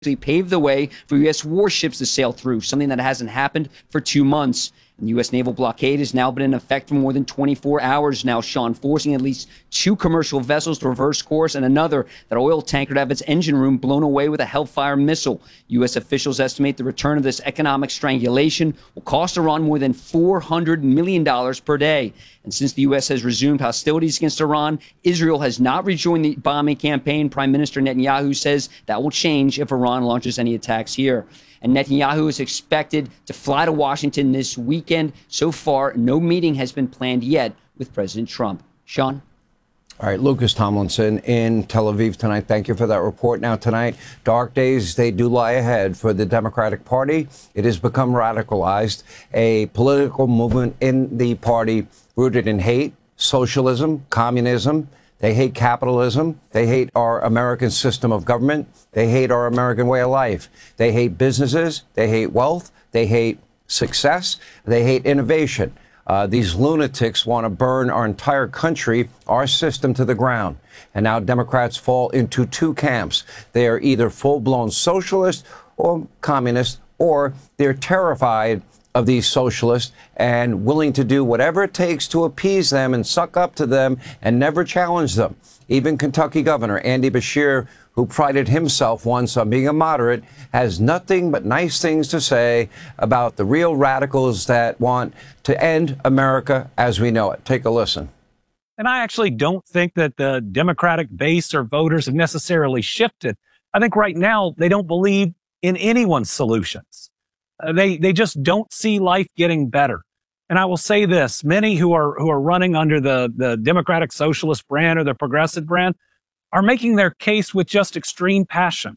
paved the way for U.S. warships to sail through, something that hasn't happened for 2 months. And the U.S. naval blockade has now been in effect for more than 24 hours now, Sean, forcing at least 2 commercial vessels to reverse course and another, that oil tanker, to have its engine room blown away with a Hellfire missile. U.S. officials estimate the return of this economic strangulation will cost Iran more than $400 million per day. And since the U.S. has resumed hostilities against Iran, Israel has not rejoined the bombing campaign. Prime Minister Netanyahu says that will change if Iran launches any attacks here. And Netanyahu is expected to fly to Washington this weekend. So far, no meeting has been planned yet with President Trump. Sean? All right, Lucas Tomlinson in Tel Aviv tonight. Thank you for that report. Now, tonight, dark days, they do lie ahead for the Democratic Party. It has become radicalized, a political movement in the party rooted in hate, socialism, communism. They hate capitalism. They hate our American system of government. They hate our American way of life. They hate businesses. They hate wealth. They hate success. They hate innovation. These lunatics want to burn our entire country, our system, to the ground. And now Democrats fall into 2 camps. They are either full-blown socialist or communist, or they're terrified of these socialists and willing to do whatever it takes to appease them and suck up to them and never challenge them. Even Kentucky Governor Andy Beshear, who prided himself once on being a moderate, has nothing but nice things to say about the real radicals that want to end America as we know it. Take a listen. And I actually don't think that the Democratic base or voters have necessarily shifted. I think right now they don't believe in anyone's solutions. They just don't see life getting better. And I will say this, many who are running under the Democratic Socialist brand or the Progressive brand are making their case with just extreme passion.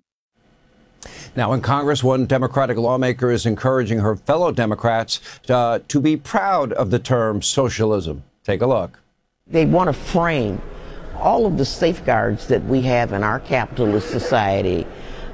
Now, in Congress, one Democratic lawmaker is encouraging her fellow Democrats to be proud of the term socialism. Take a look. They want to frame all of the safeguards that we have in our capitalist society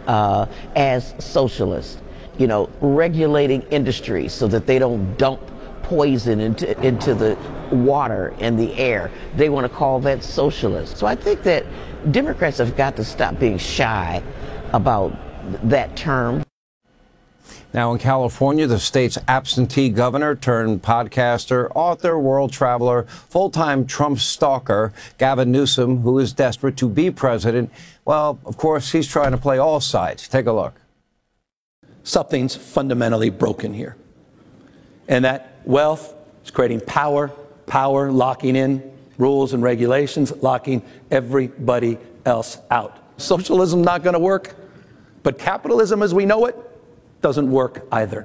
as socialist. You know, regulating industry so that they don't dump poison into the water and the air. They want to call that socialist. So I think that Democrats have got to stop being shy about that term. Now in California, the state's absentee governor turned podcaster, author, world traveler, full-time Trump stalker, Gavin Newsom, who is desperate to be president. Well, of course, he's trying to play all sides. Take a look. Something's fundamentally broken here. And that wealth is creating power locking in rules and regulations, locking everybody else out. Socialism not going to work, but capitalism as we know it doesn't work either.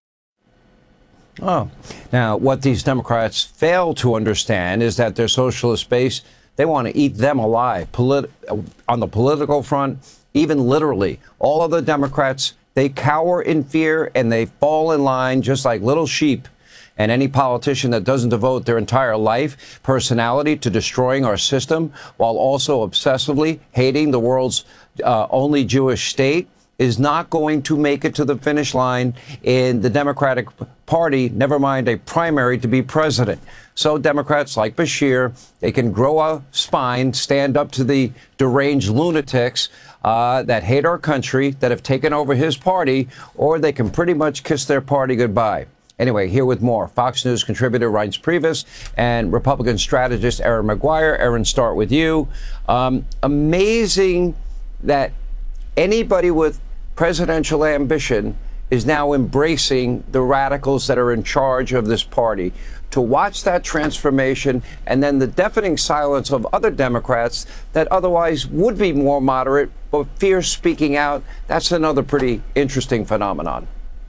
Oh, now what these Democrats fail to understand is that their socialist base, they want to eat them alive on the political front, even literally. All of the Democrats, they cower in fear and they fall in line just like little sheep. And any politician that doesn't devote their entire life, personality to destroying our system while also obsessively hating the world's only Jewish state is not going to make it to the finish line in the Democratic Party, never mind a primary to be president. So Democrats like Beshear, they can grow a spine, stand up to the deranged lunatics that hate our country, that have taken over his party, or they can pretty much kiss their party goodbye. Anyway, here with more, Fox News contributor Reince Priebus and Republican strategist Erin Maguire. Erin, start with you. Amazing that anybody with presidential ambition is now embracing the radicals that are in charge of this party. To watch that transformation and then the deafening silence of other Democrats that otherwise would be more moderate but fear speaking out, that's another pretty interesting phenomenon.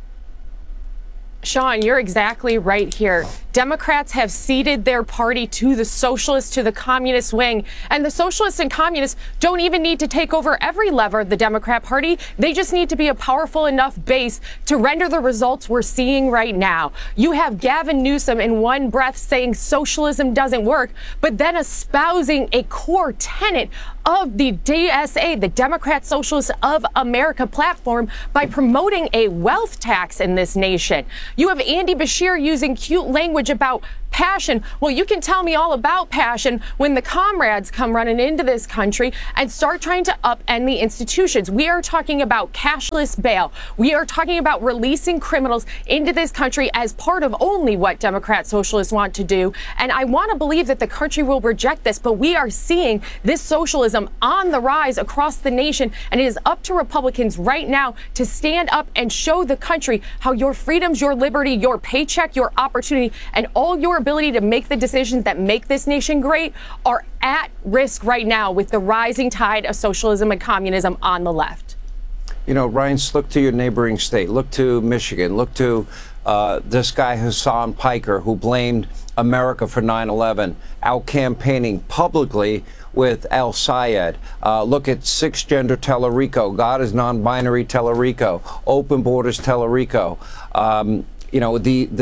Sean, you're exactly right here. Democrats have ceded their party to the socialists, to the communist wing. And the socialists and communists don't even need to take over every lever of the Democrat Party. They just need to be a powerful enough base to render the results we're seeing right now. You have Gavin Newsom in one breath saying socialism doesn't work, but then espousing a core tenet of the DSA, the Democrat Socialists of America platform, by promoting a wealth tax in this nation. You have Andy Beshear using cute language language about passion. Well, you can tell me all about passion when the comrades come running into this country and start trying to upend the institutions. We are talking about cashless bail. We are talking about releasing criminals into this country as part of only what Democrat socialists want to do. And I want to believe that the country will reject this, but we are seeing this socialism on the rise across the nation. And it is up to Republicans right now to stand up and show the country how your freedoms, your liberty, your paycheck, your opportunity, and all your ability to make the decisions that make this nation great are at risk right now with the rising tide of socialism and communism on the left. You know, Reince, look to your neighboring state. Look to Michigan. Look to this guy, Hassan Piker, who blamed America for 9/11, out campaigning publicly with El Sayed. Look at Six-Gender Tellerico, God is non-binary Tellerico, Open Borders Tellerico. You know,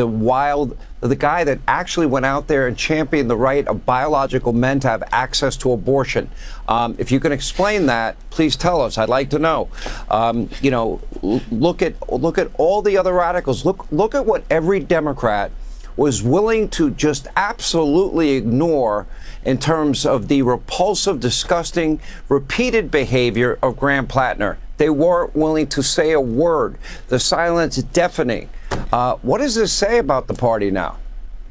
the guy that actually went out there and championed the right of biological men to have access to abortion. If you can explain that, please tell us. I'd like to know. You know, look at all the other radicals. Look at what every Democrat was willing to just absolutely ignore in terms of the repulsive, disgusting, repeated behavior of Graham Plattner. They weren't willing to say a word. The silence deafening. What does this say about the party now?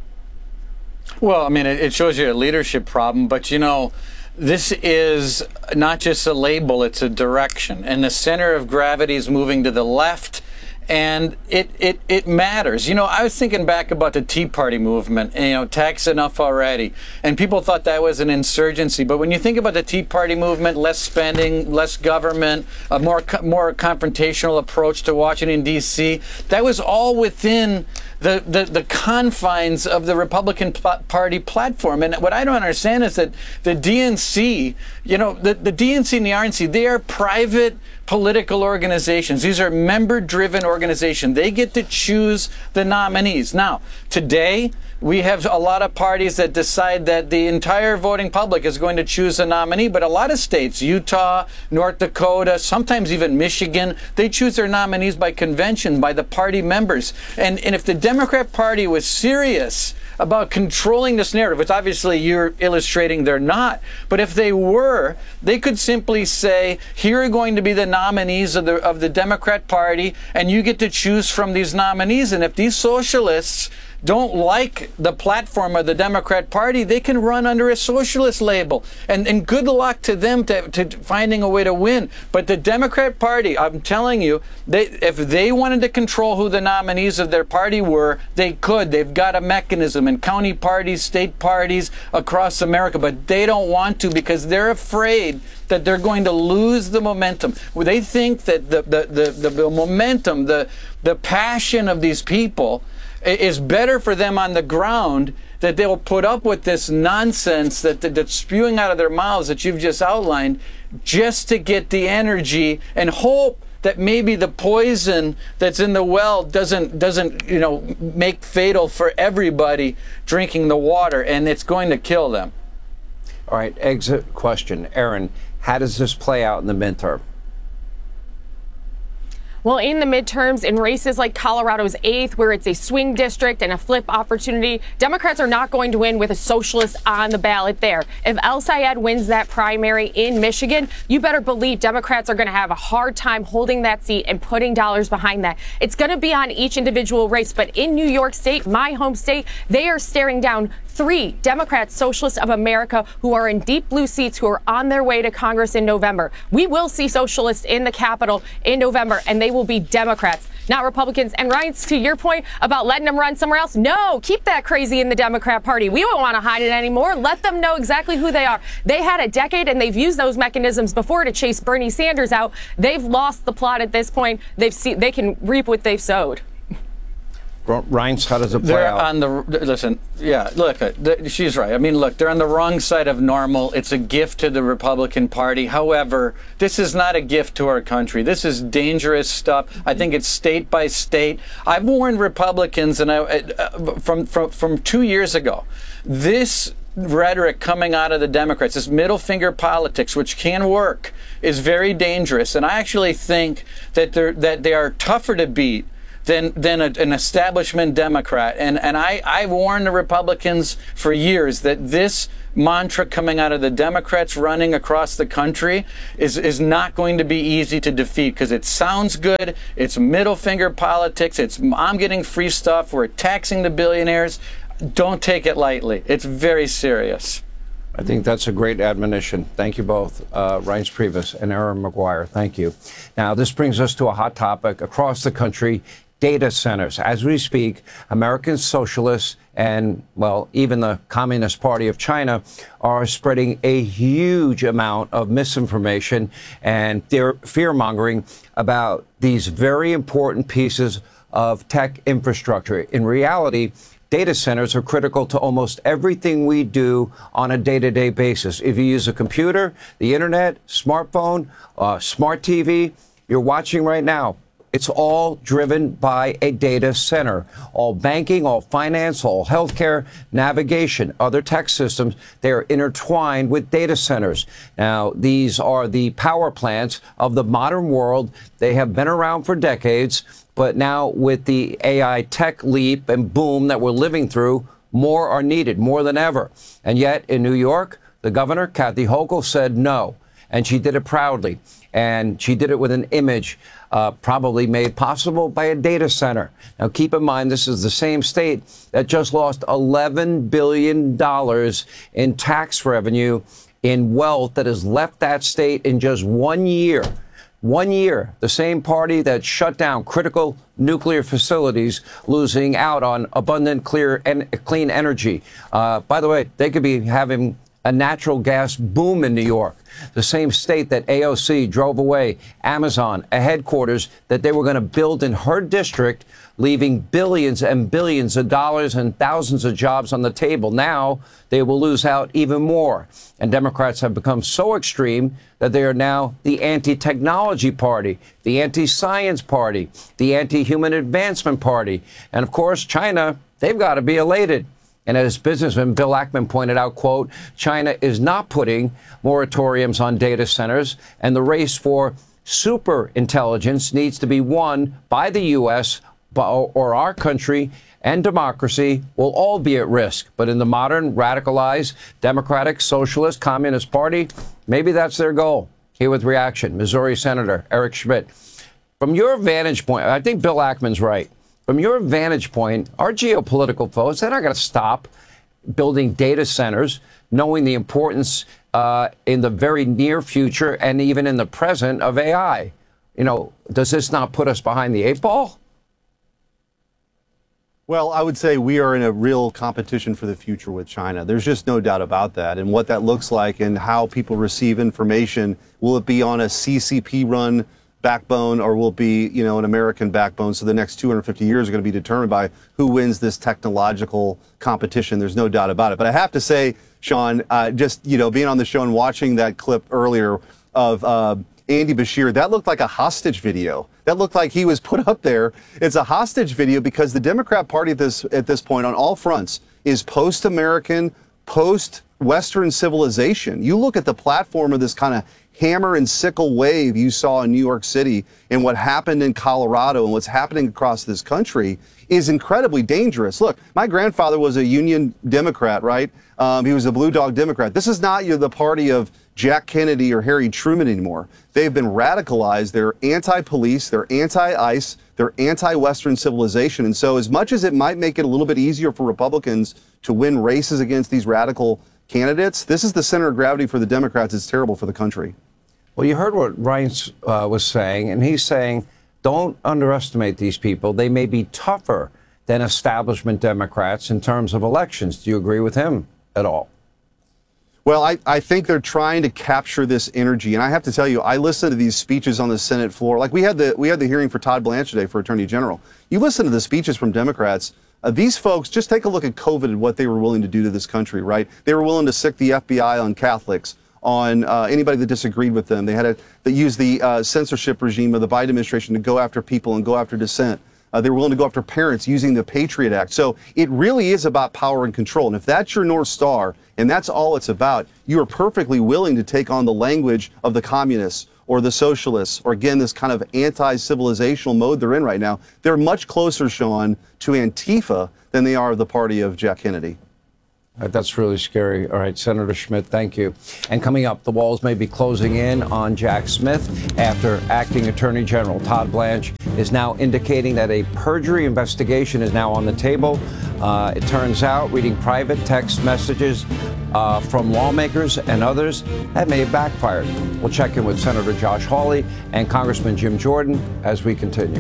Well, I mean, it shows you a leadership problem, but you know, this is not just a label, it's a direction. And the center of gravity is moving to the left. And it matters. You know, I was thinking back about the Tea Party movement, and, you know, tax enough already. And people thought that was an insurgency. But when you think about the Tea Party movement, less spending, less government, a more confrontational approach to Washington, D.C., that was all within the confines of the Republican Party platform. And what I don't understand is that the DNC, you know, the DNC and the RNC, they are private political organizations. These are member-driven organizations. They get to choose the nominees. Now, today, we have a lot of parties that decide that the entire voting public is going to choose a nominee, but a lot of states, Utah, North Dakota, sometimes even Michigan, they choose their nominees by convention, by the party members. And if the Democrat Party was serious about controlling this narrative, which obviously you're illustrating they're not, but if they were, they could simply say, here are going to be the nominees of the Democrat Party, and you get to choose from these nominees. And if these socialists don't like the platform of the Democrat Party, they can run under a socialist label. And good luck to them to finding a way to win. But the Democrat Party, I'm telling you, if they wanted to control who the nominees of their party were, they could. They've got a mechanism in county parties, state parties across America. But they don't want to because they're afraid that they're going to lose the momentum. They think that the momentum, the passion of these people is better for them on the ground, that they'll put up with this nonsense that's spewing out of their mouths that you've just outlined, just to get the energy and hope that maybe the poison that's in the well doesn't you know, make fatal for everybody drinking the water, and it's going to kill them. All right, exit question. Aaron, how does this play out in the midterm? Well, in the midterms, in races like Colorado's 8th, where it's a swing district and a flip opportunity, Democrats are not going to win with a socialist on the ballot there. If El Sayed wins that primary in Michigan, you better believe Democrats are going to have a hard time holding that seat and putting dollars behind that. It's going to be on each individual race. But in New York State, my home state, they are staring down 3 Democrats, Socialists of America, who are in deep blue seats, who are on their way to Congress in November. We will see socialists in the Capitol in November, and they will be Democrats, not Republicans. And Reince, to your point about letting them run somewhere else, no, keep that crazy in the Democrat Party. We won't want to hide it anymore. Let them know exactly who they are. They had a decade, and they've used those mechanisms before to chase Bernie Sanders out. They've lost the plot at this point. They can reap what they've sowed. Reince, how does it play out? Listen, yeah, look, she's right. I mean, look, they're on the wrong side of normal. It's a gift to the Republican Party. However, this is not a gift to our country. This is dangerous stuff. I think it's state by state. I've warned Republicans, and from 2 years ago, this rhetoric coming out of the Democrats, this middle finger politics, which can work, is very dangerous. And I actually think that they are tougher to beat than an establishment Democrat. And I've warned the Republicans for years that this mantra coming out of the Democrats running across the country is not going to be easy to defeat, because it sounds good. It's middle finger politics. It's I'm getting free stuff. We're taxing the billionaires. Don't take it lightly. It's very serious. I think that's a great admonition. Thank you both, Reince Priebus and Aaron McGuire. Thank you. Now, this brings us to a hot topic across the country: data centers. As we speak, American socialists and, well, even the Communist Party of China are spreading a huge amount of misinformation and fear-mongering about these very important pieces of tech infrastructure. In reality, data centers are critical to almost everything we do on a day-to-day basis. If you use a computer, the internet, smartphone, smart TV, you're watching right now, it's all driven by a data center. All banking, all finance, all healthcare, navigation, other tech systems, they are intertwined with data centers. Now, these are the power plants of the modern world. They have been around for decades, but now with the AI tech leap and boom that we're living through, more are needed, more than ever. And yet, in New York, the governor, Kathy Hochul, said no. And she did it proudly. And she did it with an image probably made possible by a data center. Now, keep in mind, this is the same state that just lost $11 billion in tax revenue, in wealth that has left that state in just 1 year. 1 year, the same party that shut down critical nuclear facilities, losing out on abundant, clean energy. By the way, they could be having a natural gas boom in New York, the same state that AOC drove away Amazon, a headquarters that they were going to build in her district, leaving billions and billions of dollars and thousands of jobs on the table. Now they will lose out even more. And Democrats have become so extreme that they are now the anti-technology party, the anti-science party, the anti-human advancement party. And of course, China, they've got to be elated. And as businessman Bill Ackman pointed out, quote, China is not putting moratoriums on data centers, and the race for super intelligence needs to be won by the U.S. or our country, and democracy will all be at risk. But in the modern, radicalized, democratic, socialist, communist party, maybe that's their goal. Here with reaction, Missouri Senator Eric Schmitt. From your vantage point, I think Bill Ackman's right. From your vantage point, our geopolitical foes, they're not going to stop building data centers, knowing the importance in the very near future and even in the present of AI. You know, does this not put us behind the 8 ball? Well, I would say we are in a real competition for the future with China. There's just no doubt about that. And what that looks like and how people receive information, will it be on a CCP-run backbone, or will be, you know, an American backbone? So the next 250 years are going to be determined by who wins this technological competition. There's no doubt about it. But I have to say, Sean, just, you know, being on the show and watching that clip earlier of Andy Beshear, that looked like a hostage video. That looked like he was put up there. It's a hostage video because the Democrat Party at this point on all fronts is post-American, post-Western civilization. You look at the platform of this kind of hammer and sickle wave you saw in New York City and what happened in Colorado and what's happening across this country is incredibly dangerous. Look, my grandfather was a Union Democrat, right? He was a Blue Dog Democrat. This is not the party of Jack Kennedy or Harry Truman anymore. They've been radicalized. They're anti-police. They're anti-ICE. They're anti-Western civilization. And so as much as it might make it a little bit easier for Republicans to win races against these radical candidates, this is the center of gravity for the Democrats. It's terrible for the country. Well, you heard what Reince was saying, and he's saying, don't underestimate these people. They may be tougher than establishment Democrats in terms of elections. Do you agree with him at all? Well, I think they're trying to capture this energy. And I have to tell you, I listened to these speeches on the Senate floor. Like we had the hearing for Todd Blanche today for Attorney General. You listen to the speeches from Democrats. These folks, just take a look at COVID and what they were willing to do to this country, right? They were willing to sic the FBI on Catholics, on anybody that disagreed with them. They used the censorship regime of the Biden administration to go after people and go after dissent. They were willing to go after parents using the Patriot Act. So it really is about power and control. And if that's your North Star, and that's all it's about, you are perfectly willing to take on the language of the communists or the socialists, or again, this kind of anti-civilizational mode they're in right now, they're much closer, Sean, to Antifa than they are the party of Jack Kennedy. That's really scary. All right, Senator Schmidt, thank you. And coming up, the walls may be closing in on Jack Smith after Acting Attorney General Todd Blanche is now indicating that a perjury investigation is now on the table. It turns out reading private text messages from lawmakers and others that may have backfired. We'll check in with Senator Josh Hawley and Congressman Jim Jordan as we continue.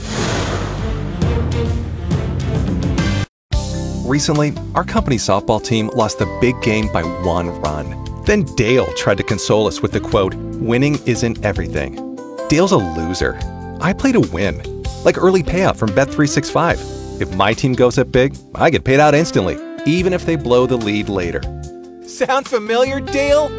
Recently, our company softball team lost the big game by 1 run. Then Dale tried to console us with the quote, "Winning isn't everything." Dale's a loser. I play to win, like early payout from Bet365. If my team goes up big, I get paid out instantly, even if they blow the lead later. Sound familiar, Dale?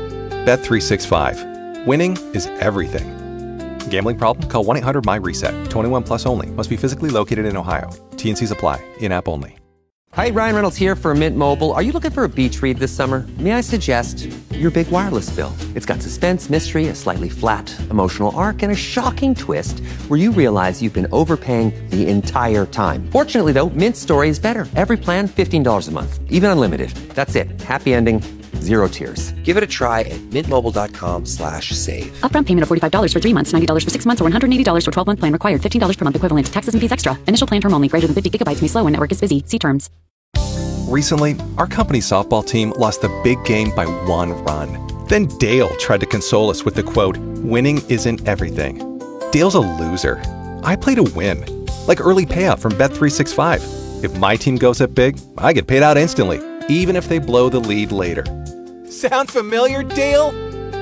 Bet365. Winning is everything. Gambling problem? Call 1-800-MY-RESET. 21 plus only. Must be physically located in Ohio. T&Cs apply. In-app only. Hi, Ryan Reynolds here for Mint Mobile. Are you looking for a beach read this summer? May I suggest your big wireless bill? It's got suspense, mystery, a slightly flat, emotional arc, and a shocking twist where you realize you've been overpaying the entire time. Fortunately, though, Mint's story is better. Every plan, $15 a month. Even unlimited. That's it. Happy ending. Zero tears. Give it a try at mintmobile.com/save. Upfront payment of $45 for 3 months, $90 for 6 months, or $180 for 12-month plan required. $15 per month equivalent. Taxes and fees extra. Initial plan term only. Greater than 50 gigabytes may slow when network is busy. See terms. Recently, our company softball team lost the big game by 1 run. Then Dale tried to console us with the quote, "Winning isn't everything." Dale's a loser. I play to win, like early payout from Bet365. If my team goes up big, I get paid out instantly, even if they blow the lead later. Sound familiar, Dale?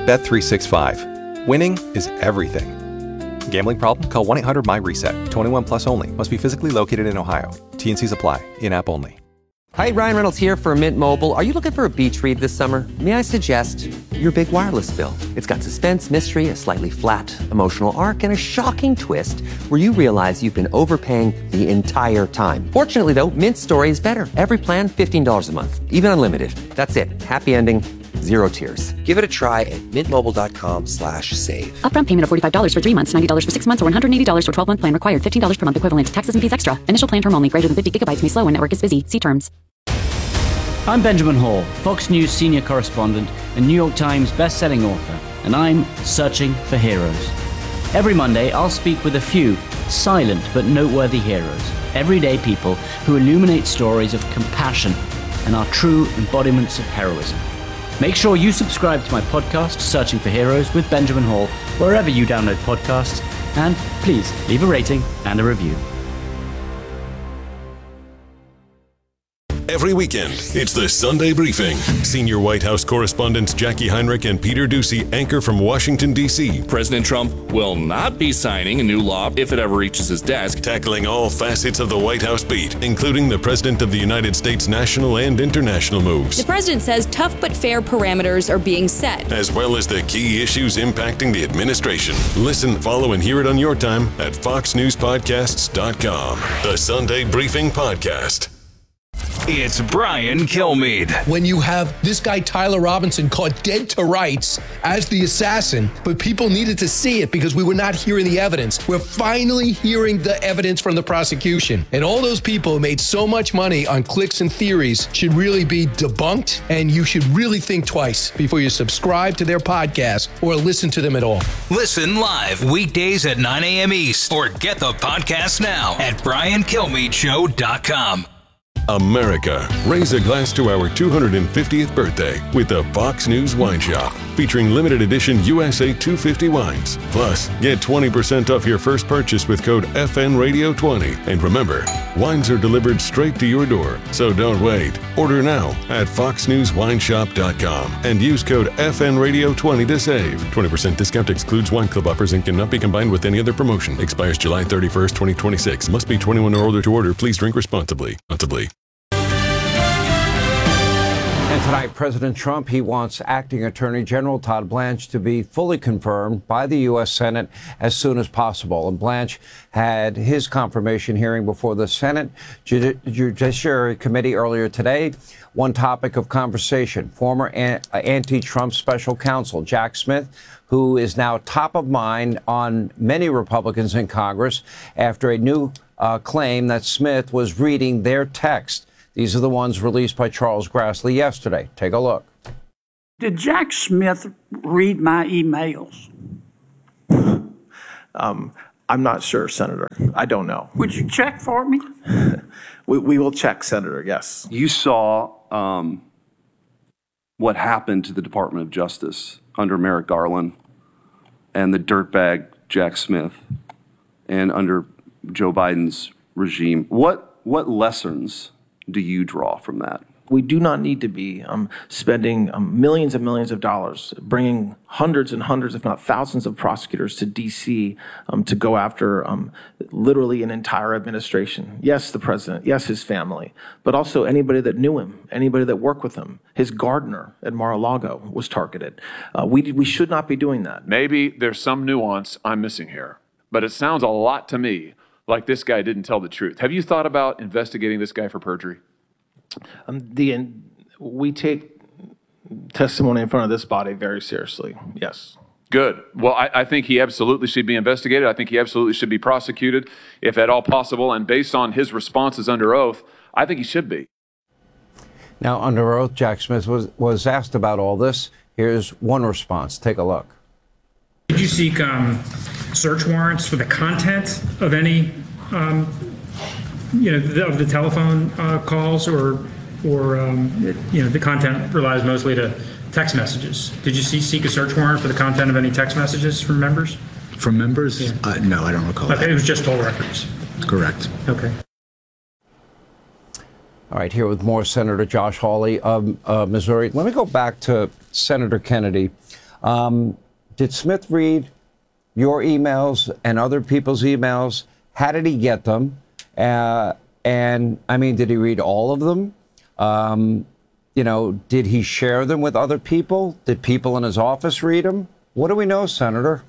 Bet365. Winning is everything. Gambling problem? Call 1-800-MY-RESET. 21 plus only. Must be physically located in Ohio. T&Cs apply. In-app only. Hi, Ryan Reynolds here for Mint Mobile. Are you looking for a beach read this summer? May I suggest your big wireless bill? It's got suspense, mystery, a slightly flat, emotional arc, and a shocking twist where you realize you've been overpaying the entire time. Fortunately, though, Mint's story is better. Every plan, $15 a month. Even unlimited. That's it. Happy ending. Zero tears. Give it a try at mintmobile.com/save. Upfront payment of $45 for 3 months, $90 for 6 months, or $180 for 12-month plan required. $15 per month equivalent. Taxes and fees extra. Initial plan term only. Greater than 50 gigabytes may slow when network is busy. See terms. I'm Benjamin Hall, Fox News senior correspondent and New York Times best-selling author, and I'm searching for heroes. Every Monday, I'll speak with a few silent but noteworthy heroes, everyday people who illuminate stories of compassion and are true embodiments of heroism. Make sure you subscribe to my podcast, Searching for Heroes with Benjamin Hall, wherever you download podcasts, and please leave a rating and a review. Every weekend, it's the Sunday Briefing. Senior White House correspondents Jackie Heinrich and Peter Doocy anchor from Washington, D.C. President Trump will not be signing a new law if it ever reaches his desk. Tackling all facets of the White House beat, including the President of the United States' national and international moves. The president says tough but fair parameters are being set, as well as the key issues impacting the administration. Listen, follow, and hear it on your time at foxnewspodcasts.com. The Sunday Briefing Podcast. It's Brian Kilmeade. When you have this guy, Tyler Robinson, caught dead to rights as the assassin, but people needed to see it because we were not hearing the evidence. We're finally hearing the evidence from the prosecution. And all those people who made so much money on clicks and theories should really be debunked, and you should really think twice before you subscribe to their podcast or listen to them at all. Listen live weekdays at 9 a.m. East or get the podcast now at BrianKilmeadeShow.com. America, raise a glass to our 250th birthday with the Fox News Wine Shop, featuring limited edition USA 250 wines. Plus, get 20% off your first purchase with code FNRadio20. And remember, wines are delivered straight to your door, so don't wait. Order now at foxnewswineshop.com and use code FNRadio20 to save. 20% discount excludes wine club offers and cannot be combined with any other promotion. Expires July 31st, 2026. Must be 21 or older to order. Please drink responsibly. And And tonight, President Trump, he wants Acting Attorney General Todd Blanche to be fully confirmed by the U.S. Senate as soon as possible. And Blanche had his confirmation hearing before the Senate Judiciary Committee earlier today. One topic of conversation, former anti-Trump special counsel Jack Smith, who is now top of mind on many Republicans in Congress after a new claim that Smith was reading their text. These are the ones released by Charles Grassley yesterday. Take a look. Did Jack Smith read my emails? I'm not sure, Senator. I don't know. Would you check for me? We will check, Senator, yes. You saw what happened to the Department of Justice under Merrick Garland and the dirtbag Jack Smith and under Joe Biden's regime. What lessons do you draw from that? We do not need to be spending millions and millions of dollars, bringing hundreds and hundreds, if not thousands of prosecutors to D.C. To go after literally an entire administration. Yes, the president, yes, his family, but also anybody that knew him, anybody that worked with him. His gardener at Mar-a-Lago was targeted. We should not be doing that. Maybe there's some nuance I'm missing here, but it sounds a lot to me like this guy didn't tell the truth. Have you thought about investigating this guy for perjury? We take testimony in front of this body very seriously, yes. Good. Well, I think he absolutely should be investigated. I think he absolutely should be prosecuted, if at all possible. And based on his responses under oath, I think he should be. Now, under oath, Jack Smith was asked about all this. Here's one response. Take a look. Did you seek search warrants for the content of any, of the telephone calls, or the content relies mostly to text messages? Did you seek a search warrant for the content of any text messages from members? From members? Yeah. No, I don't recall. Okay, that. It was just poll records. Correct. Okay. All right, here with more Senator Josh Hawley of Missouri. Let me go back to Senator Kennedy. Did Smith read your emails and other people's emails? How did he get them? And I mean, did he read all of them? Did he share them with other people? Did people in his office read them? What do we know, Senator?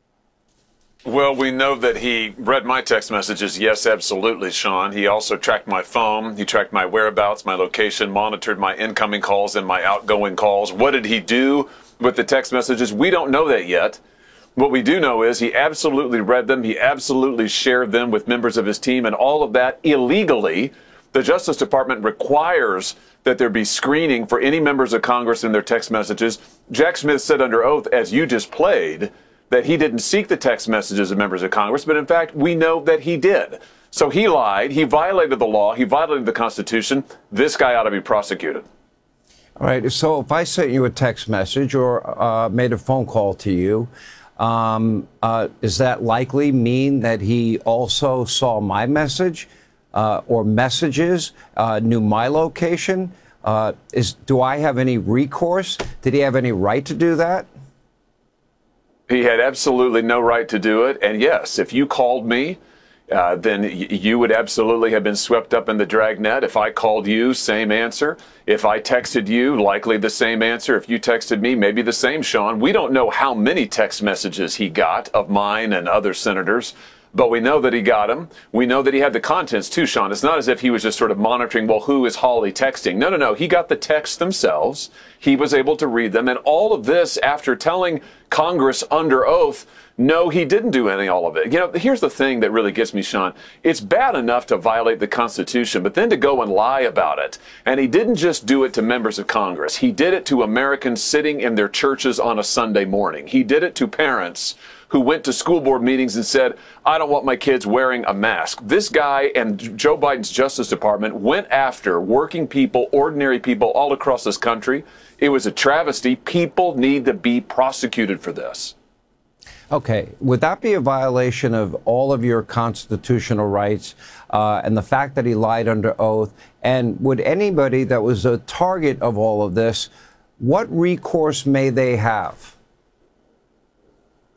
Well, we know that he read my text messages. Yes, absolutely, Sean. He also tracked my phone. He tracked my whereabouts, my location, monitored my incoming calls and my outgoing calls. What did he do with the text messages? We don't know that yet. What we do know is he absolutely read them. He absolutely shared them with members of his team, and all of that illegally. The Justice Department requires that there be screening for any members of Congress in their text messages. Jack Smith said under oath, as you just played, that he didn't seek the text messages of members of Congress, but in fact, we know that he did. So he lied. He violated the law. He violated the Constitution. This guy ought to be prosecuted. All right. So if I sent you a text message or made a phone call to you, does that likely mean that he also saw my message or messages, knew my location? Do I have any recourse? Did he have any right to do that? He had absolutely no right to do it. And yes, if you called me, then you would absolutely have been swept up in the dragnet. If I called you, same answer. If I texted you, likely the same answer. If you texted me, maybe the same, Sean. We don't know how many text messages he got of mine and other senators, but we know that he got them. We know that he had the contents too, Sean. It's not as if he was just sort of monitoring, well, who is Hawley texting? No. He got the texts themselves. He was able to read them. And all of this after telling Congress under oath, no, he didn't do all of it. Here's the thing that really gets me, Sean. It's bad enough to violate the Constitution, but then to go and lie about it. And he didn't just do it to members of Congress. He did it to Americans sitting in their churches on a Sunday morning. He did it to parents who went to school board meetings and said, I don't want my kids wearing a mask. This guy and Joe Biden's Justice Department went after working people, ordinary people all across this country. It was a travesty. People need to be prosecuted for this. Okay, would that be a violation of all of your constitutional rights and the fact that he lied under oath? And would anybody that was a target of all of this, what recourse may they have?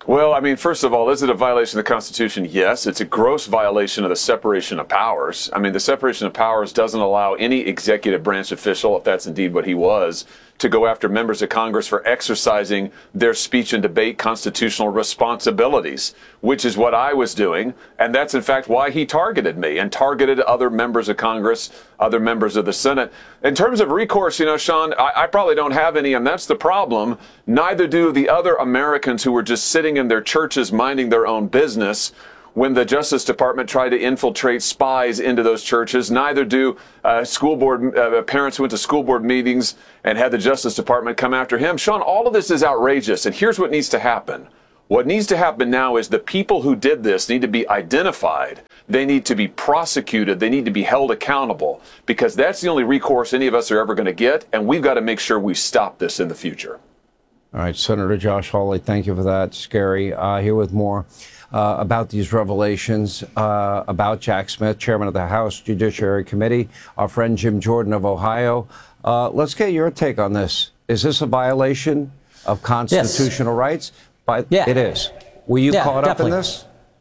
Well, I mean, first of all, is it a violation of the Constitution? Yes. It's a gross violation of the separation of powers. I mean, the separation of powers doesn't allow any executive branch official, if that's indeed what he was, to go after members of Congress for exercising their speech and debate constitutional responsibilities, which is what I was doing. And that's, in fact, why he targeted me and targeted other members of Congress, other members of the Senate. In terms of recourse, you know, Sean, I probably don't have any, and that's the problem. Neither do the other Americans who were just sitting in their churches minding their own business when the Justice Department tried to infiltrate spies into those churches. Neither do school board parents who went to school board meetings and had the Justice Department come after him. Sean, all of this is outrageous, and here's what needs to happen. What needs to happen now is the people who did this need to be identified. They need to be prosecuted. They need to be held accountable, because that's the only recourse any of us are ever going to get, and we've got to make sure we stop this in the future. All right, Senator Josh Hawley, thank you for that. Scary. Here with more about these revelations about Jack Smith, chairman of the House Judiciary Committee, our friend Jim Jordan of Ohio. Let's get your take on this. Is this a violation of constitutional rights? Yeah. It is. Were you caught up in definitely. this?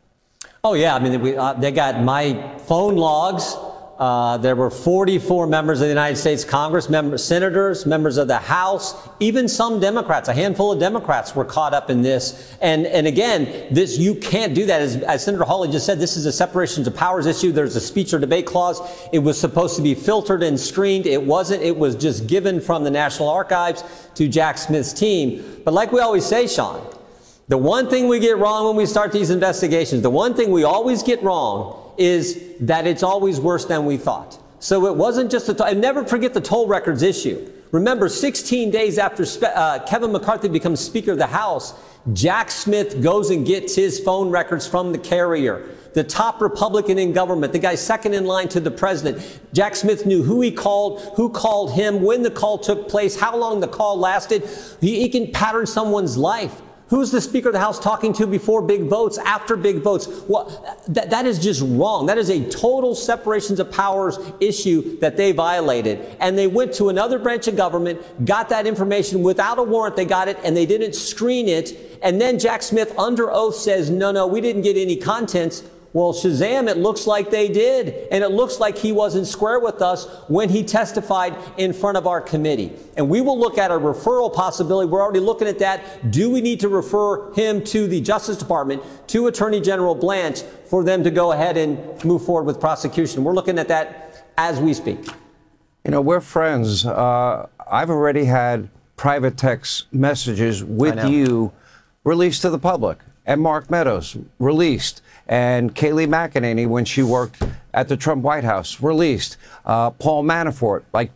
Oh, yeah. I mean, they got my phone logs. There were 44 members of the United States Congress, senators, members of the House, even some Democrats, a handful of Democrats were caught up in this. And again, this, you can't do that. As Senator Hawley just said, this is a separation of powers issue. There's a speech or debate clause. It was supposed to be filtered and screened. It wasn't. It was just given from the National Archives to Jack Smith's team. But like we always say, Sean, the one thing we get wrong when we start these investigations, the one thing we always get wrong is that it's always worse than we thought. So it wasn't just and never forget the toll records issue. Remember, 16 days after Kevin McCarthy becomes Speaker of the House, Jack Smith goes and gets his phone records from the carrier. The top Republican in government, the guy second in line to the president. Jack Smith knew who he called, who called him, when the call took place, how long the call lasted. He can pattern someone's life. Who's the Speaker of the House talking to before big votes, after big votes? Well, that is just wrong. That is a total separations of powers issue that they violated. And they went to another branch of government, got that information without a warrant. They got it, and they didn't screen it. And then Jack Smith, under oath, says, no, we didn't get any contents. Well, Shazam, it looks like they did. And it looks like he wasn't square with us when he testified in front of our committee. And we will look at a referral possibility. We're already looking at that. Do we need to refer him to the Justice Department, to Attorney General Blanche, for them to go ahead and move forward with prosecution? We're looking at that as we speak. You know, we're friends. I've already had private text messages with you released to the public. And Mark Meadows released. And Kayleigh McEnany, when she worked at the Trump White House, released. Paul Manafort, like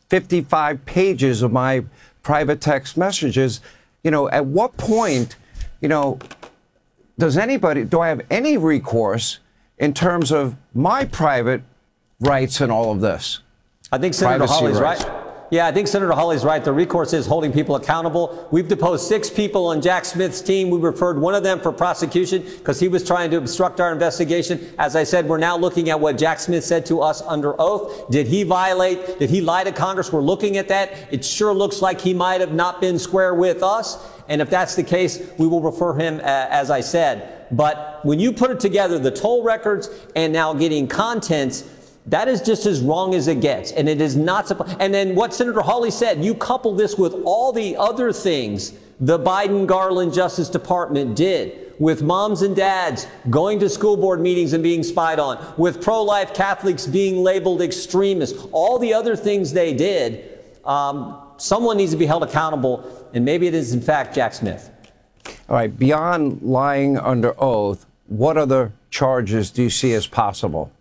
55 pages of my private text messages. You know, at what point, you know, do I have any recourse in terms of my private rights in all of this? I think Senator Hawley's right. Yeah, I think Senator Hawley's right. The recourse is holding people accountable. We've deposed 6 people on Jack Smith's team. We referred one of them for prosecution because he was trying to obstruct our investigation. As I said, we're now looking at what Jack Smith said to us under oath. Did he violate? Did he lie to Congress? We're looking at that. It sure looks like he might have not been square with us. And if that's the case, we will refer him, as I said. But when you put it together, the toll records and now getting contents, that is just as wrong as it gets. And it is not. And then what Senator Hawley said, you couple this with all the other things the Biden-Garland Justice Department did, with moms and dads going to school board meetings and being spied on, with pro-life Catholics being labeled extremists, all the other things they did, someone needs to be held accountable. And maybe it is, in fact, Jack Smith. All right. Beyond lying under oath, what other charges do you see as possible?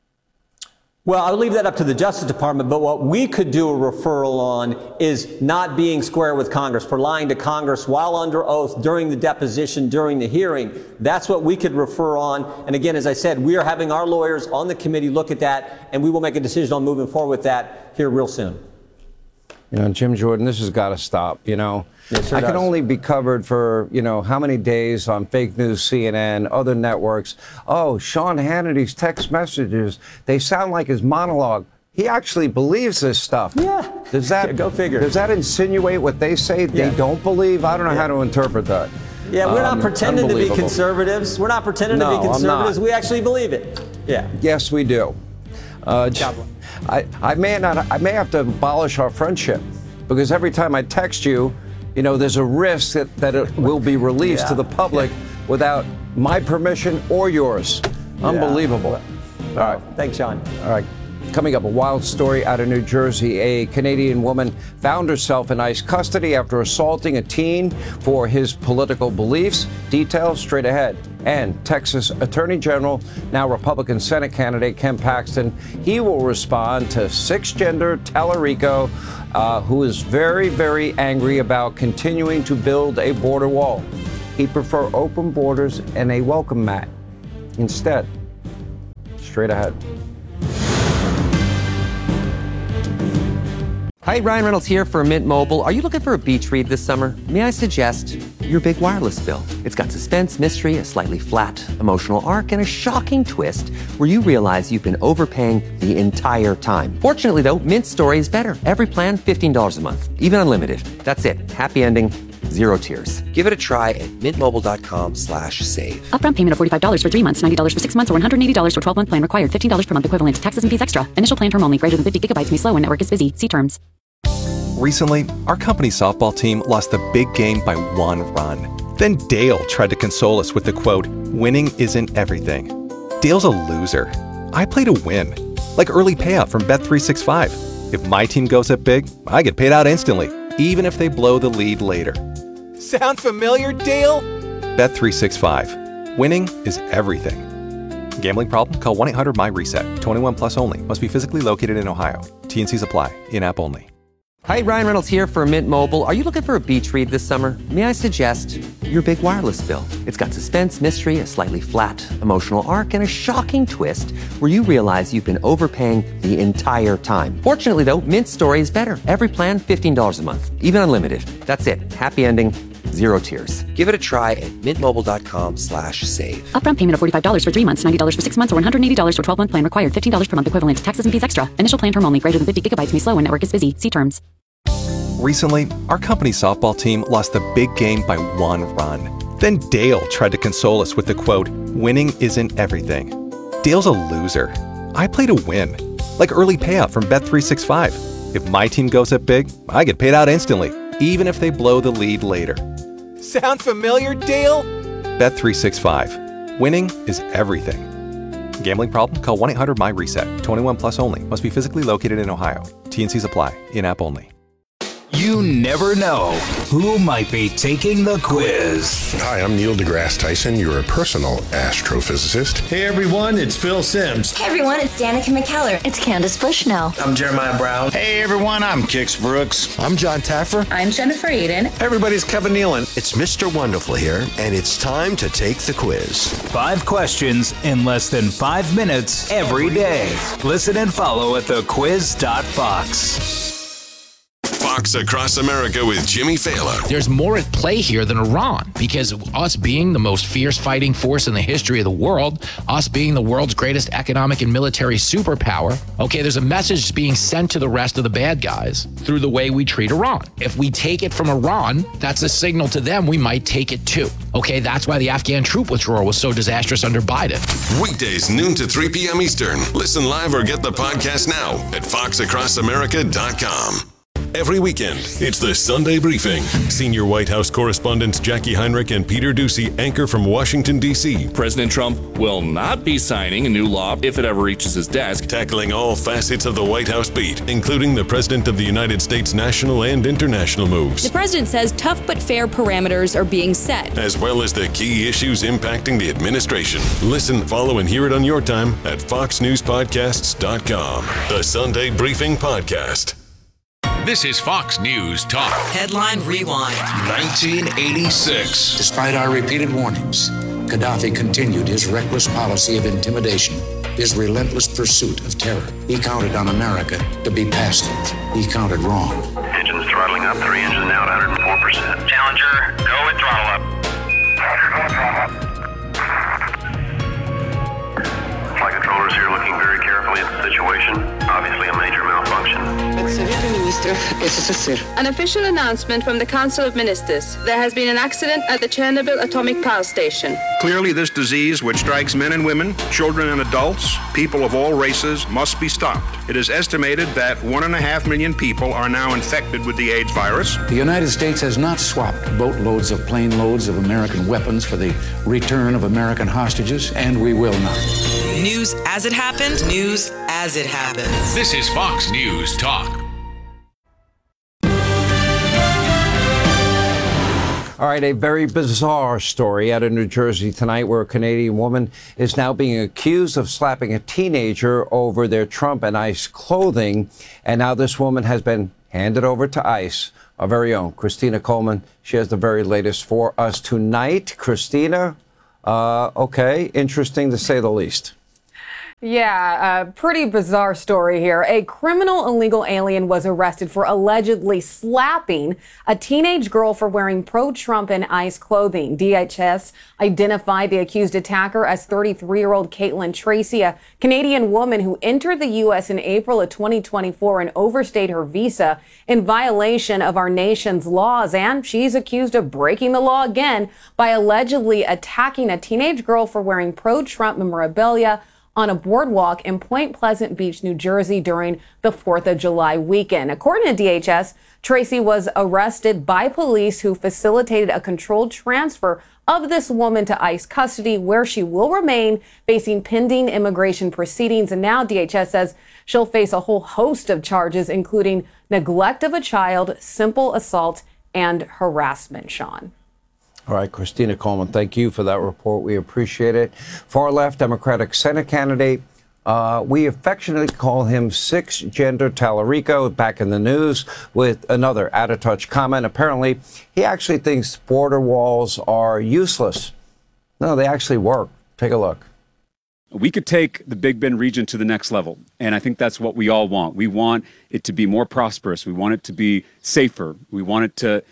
Well, I'll leave that up to the Justice Department, but what we could do a referral on is not being square with Congress, for lying to Congress while under oath during the deposition, during the hearing. That's what we could refer on. And again, as I said, we are having our lawyers on the committee look at that, and we will make a decision on moving forward with that here real soon. You know, Jim Jordan, this has got to stop, you know. Yes, sir, I can only be covered for, you know, how many days on fake news, CNN, other networks. Oh, Sean Hannity's text messages, they sound like his monologue. He actually believes this stuff. Yeah. Does that, go figure. Does that insinuate what they say they don't believe? I don't know how to interpret that. Yeah, we're not pretending to be Unbelievable. conservatives. We're not pretending to No, be I'm conservatives. not. We actually believe it. Yeah. Yes, we do. I may have to abolish our friendship because every time I text you, there's a risk that it will be released to the public without my permission or yours. Unbelievable. All right. Thanks, Sean. All right. Coming up, a wild story out of New Jersey. A Canadian woman found herself in ICE custody after assaulting a teen for his political beliefs. Details straight ahead. And Texas Attorney General, now Republican Senate candidate Ken Paxton, he will respond to cisgender Tallarico, who is very, very angry about continuing to build a border wall. He'd prefer open borders and a welcome mat instead. Straight ahead. Hi, Ryan Reynolds here for Mint Mobile. Are you looking for a beach read this summer? May I suggest your big wireless bill? It's got suspense, mystery, a slightly flat emotional arc, and a shocking twist where you realize you've been overpaying the entire time. Fortunately, though, Mint story is better. Every plan, $15 a month, even unlimited. That's it. Happy ending, zero tears. Give it a try at mintmobile.com/save. Upfront payment of $45 for 3 months, $90 for 6 months, or $180 for 12-month plan required. $15 per month equivalent. Taxes and fees extra. Initial plan term only. Greater than 50 gigabytes may slow when network is busy. See terms. Recently, our company softball team lost the big game by 1 run. Then Dale tried to console us with the quote, "Winning isn't everything." Dale's a loser. I play to win, like early payout from Bet365. If my team goes up big, I get paid out instantly, even if they blow the lead later. Sound familiar, Dale? Bet365. Winning is everything. Gambling problem? Call 1-800-MY-RESET. 21 plus only. Must be physically located in Ohio. T&Cs apply. In-app only. Hi, Ryan Reynolds here for Mint Mobile. Are you looking for a beach read this summer? May I suggest your big wireless bill? It's got suspense, mystery, a slightly flat emotional arc, and a shocking twist where you realize you've been overpaying the entire time. Fortunately, though, Mint story is better. Every plan, $15 a month, even unlimited. That's it. Happy ending, zero tears. Give it a try at mintmobile.com/save. Upfront payment of $45 for 3 months, $90 for 6 months, or $180 for 12-month plan required. $15 per month equivalent. Taxes and fees extra. Initial plan term only. Greater than 50 gigabytes may slow when network is busy. See terms. Recently, our company softball team lost the big game by 1 run. Then Dale tried to console us with the quote, "Winning isn't everything." Dale's a loser. I play to win, like early payout from Bet365. If my team goes up big, I get paid out instantly, even if they blow the lead later. Sound familiar, Dale? Bet365. Winning is everything. Gambling problem? Call 1-800-MY-RESET. 21 plus only. Must be physically located in Ohio. T&Cs apply. In-app only. You never know who might be taking the quiz. Hi, I'm Neil deGrasse Tyson, your personal astrophysicist. Hey everyone, it's Phil Sims. Hey everyone, it's Danica McKellar. It's Candace Bushnell. I'm Jeremiah Brown. Hey everyone, I'm Kix Brooks. I'm John Taffer. I'm Jennifer Aiden. Everybody's Kevin Nealon. It's Mr. Wonderful here, and it's time to take the quiz. 5 questions in less than 5 minutes every day. Listen and follow at thequiz.fox. Fox Across America with Jimmy Fallon. There's more at play here than Iran, because us being the most fierce fighting force in the history of the world, us being the world's greatest economic and military superpower, okay, there's a message being sent to the rest of the bad guys through the way we treat Iran. If we take it from Iran, that's a signal to them we might take it too. Okay, that's why the Afghan troop withdrawal was so disastrous under Biden. Weekdays, noon to 3 p.m. Eastern. Listen live or get the podcast now at foxacrossamerica.com. Every weekend, it's the Sunday Briefing. Senior White House correspondents Jackie Heinrich and Peter Doocy anchor from Washington, D.C. President Trump will not be signing a new law if it ever reaches his desk. Tackling all facets of the White House beat, including the President of the United States national and international moves. The president says tough but fair parameters are being set, as well as the key issues impacting the administration. Listen, follow, and hear it on your time at foxnewspodcasts.com. The Sunday Briefing Podcast. This is Fox News Talk. Headline Rewind. 1986. Despite our repeated warnings, Gaddafi continued his reckless policy of intimidation, his relentless pursuit of terror. He counted on America to be passive. He counted wrong. Engines throttling up, 3 engines now at 104%. Challenger, go with throttle up. Roger, go with throttle up. Flight controllers here looking very carefully at the situation. Obviously a major malfunction. It's a really An official announcement from the Council of Ministers. There has been an accident at the Chernobyl atomic power station. Clearly, this disease, which strikes men and women, children and adults, people of all races, must be stopped. It is estimated that 1.5 million people are now infected with the AIDS virus. The United States has not swapped boatloads of plane loads of American weapons for the return of American hostages, and we will not. News as it happened, news as it happens. This is Fox News Talk. All right, a very bizarre story out of New Jersey tonight where a Canadian woman is now being accused of slapping a teenager over their Trump and ICE clothing. And now this woman has been handed over to ICE. Our very own Christina Coleman. She has the very latest for us tonight. Christina, okay, interesting to say the least. Yeah, a pretty bizarre story here. A criminal illegal alien was arrested for allegedly slapping a teenage girl for wearing pro-Trump and ICE clothing. DHS identified the accused attacker as 33-year-old Caitlin Tracy, a Canadian woman who entered the U.S. in April of 2024 and overstayed her visa in violation of our nation's laws. And she's accused of breaking the law again by allegedly attacking a teenage girl for wearing pro-Trump memorabilia on a boardwalk in Point Pleasant Beach, New Jersey during the 4th of July weekend. According to DHS, Tracy was arrested by police who facilitated a controlled transfer of this woman to ICE custody, where she will remain facing pending immigration proceedings. And now DHS says she'll face a whole host of charges, including neglect of a child, simple assault, and harassment, Sean. All right, Christina Coleman, thank you for that report. We appreciate it. Far left Democratic Senate candidate, we affectionately call him Six-Gender Tallarico, back in the news with another out-of-touch comment. Apparently, he actually thinks border walls are useless. No, they actually work. Take a look. We could take the Big Bend region to the next level, and I think that's what we all want. We want it to be more prosperous. We want it to be safer. We want it to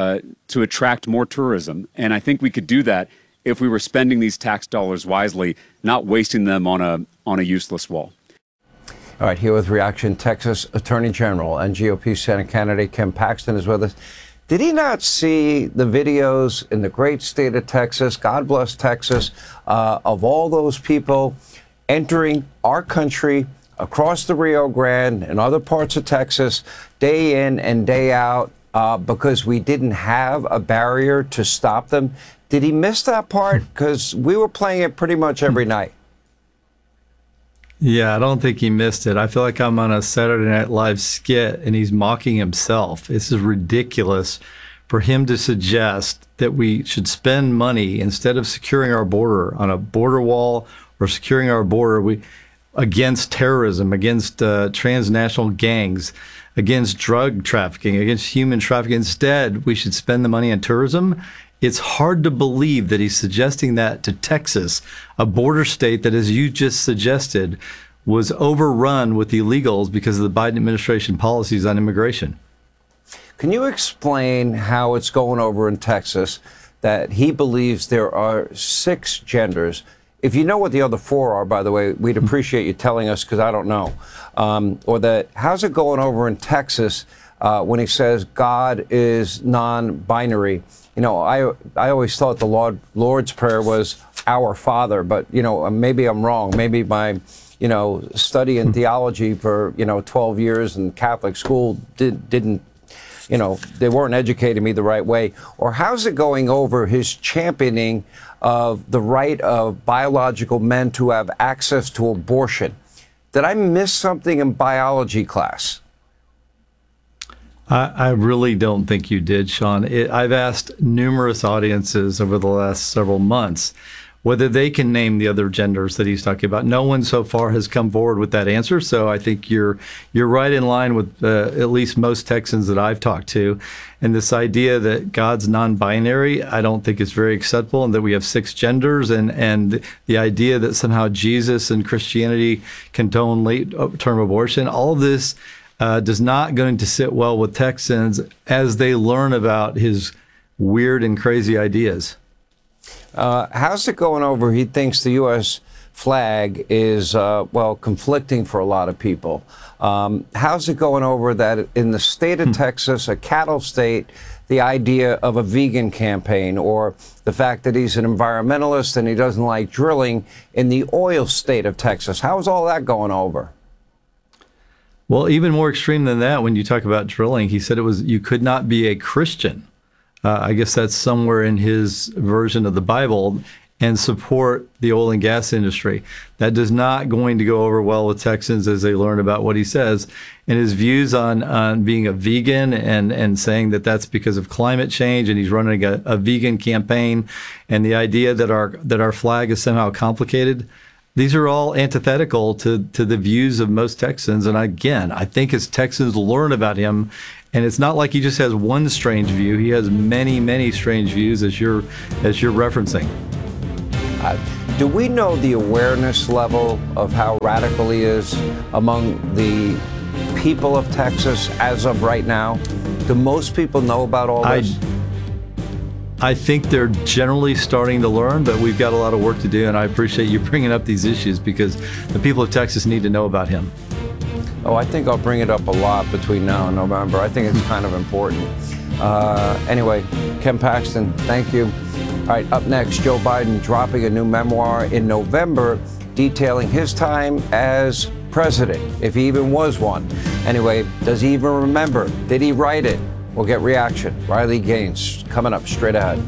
attract more tourism. And I think we could do that if we were spending these tax dollars wisely, not wasting them on a useless wall. All right, here with reaction, Texas Attorney General and GOP Senate candidate Ken Paxton is with us. Did he not see the videos in the great state of Texas, God bless Texas, of all those people entering our country across the Rio Grande and other parts of Texas day in and day out? Because we didn't have a barrier to stop them. Did he miss that part? Because we were playing it pretty much every night. Yeah, I don't think he missed it. I feel like I'm on a Saturday Night Live skit and he's mocking himself. This is ridiculous for him to suggest that we should spend money instead of securing our border on a border wall or securing our border against terrorism, against transnational gangs, against drug trafficking, against human trafficking. Instead, we should spend the money on tourism. It's hard to believe that he's suggesting that to Texas, a border state that, as you just suggested, was overrun with illegals because of the Biden administration policies on immigration. Can you explain how it's going over in Texas that he believes there are 6 genders? If you know what the other 4 are, by the way, we'd appreciate you telling us, because I don't know. Or that, how's it going over in Texas when he says God is non-binary? You know, I always thought the Lord's Prayer was Our Father, but, you know, maybe I'm wrong. Maybe my, you know, study in theology for, 12 years in Catholic school didn't, they weren't educating me the right way. Or how's it going over his championing of the right of biological men to have access to abortion? Did I miss something in biology class? I really don't think you did, Sean. I've asked numerous audiences over the last several months whether they can name the other genders that he's talking about. No one so far has come forward with that answer. So I think you're right in line with at least most Texans that I've talked to. And this idea that God's non-binary, I don't think is very acceptable, and that we have 6 genders, and the idea that somehow Jesus and Christianity condone late-term abortion, all of this does not going to sit well with Texans as they learn about his weird and crazy ideas. How's it going over? He thinks the U.S. flag is, conflicting for a lot of people. How's it going over that in the state of Texas, a cattle state, the idea of a vegan campaign, or the fact that he's an environmentalist and he doesn't like drilling in the oil state of Texas? How's all that going over? Well, even more extreme than that, when you talk about drilling, he said you could not be a Christian. I guess that's somewhere in his version of the Bible, and support the oil and gas industry. That is not going to go over well with Texans as they learn about what he says. And his views on being a vegan and saying that that's because of climate change, and he's running a vegan campaign, and the idea that our flag is somehow complicated. These are all antithetical to the views of most Texans. And again, I think as Texans learn about him, and it's not like he just has one strange view. He has many, many strange views, as you're referencing. Do we know the awareness level of how radical he is among the people of Texas as of right now? Do most people know about all this? I think they're generally starting to learn, but we've got a lot of work to do, and I appreciate you bringing up these issues because the people of Texas need to know about him. Oh, I think I'll bring it up a lot between now and November. I think it's kind of important. Anyway, Ken Paxton, thank you. All right, up next, Joe Biden dropping a new memoir in November detailing his time as president, if he even was one. Anyway, does he even remember? Did he write it? We'll get reaction. Riley Gaines coming up straight ahead.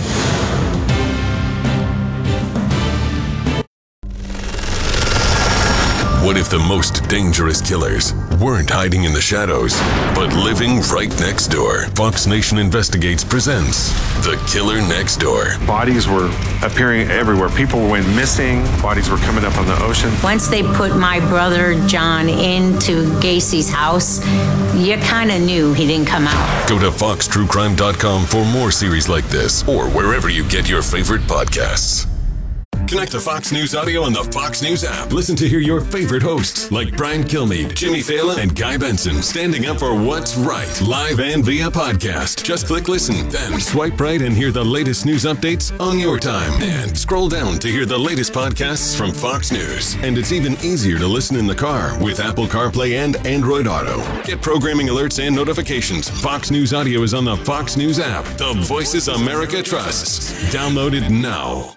What if the most dangerous killers weren't hiding in the shadows, but living right next door? Fox Nation Investigates presents The Killer Next Door. Bodies were appearing everywhere. People went missing. Bodies were coming up on the ocean. Once they put my brother John into Gacy's house, you kind of knew he didn't come out. Go to foxtruecrime.com for more series like this, or wherever you get your favorite podcasts. Connect to Fox News Audio on the Fox News app. Listen to hear your favorite hosts like Brian Kilmeade, Jimmy Fallon, and Guy Benson standing up for what's right, live and via podcast. Just click listen, then swipe right and hear the latest news updates on your time. And scroll down to hear the latest podcasts from Fox News. And it's even easier to listen in the car with Apple CarPlay and Android Auto. Get programming alerts and notifications. Fox News Audio is on the Fox News app. The voices America trusts. Download it now.